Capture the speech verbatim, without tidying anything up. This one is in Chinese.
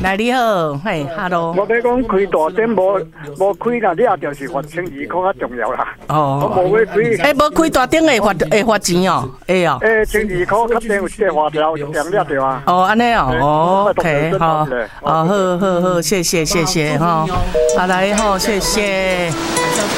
来你好，嘿 ，Hello。 我要讲开大店无无开啦，你也就是罚千二块较重要啦。 哦， 我无要开。 诶，无开大店会罚会罚钱哦，会哦。 诶，千二块较定有一个花条就点了对啊。 哦，安尼哦，哦 ，OK， 好，哦，好好好，谢谢谢谢哈，好来哈，谢谢。